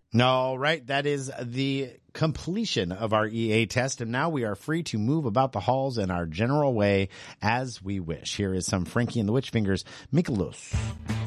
No, right. That is the completion of our EA test. And now we are free to move about the halls in our general way as we wish. Here is some Frankie and the Witch Fingers, Mikolos.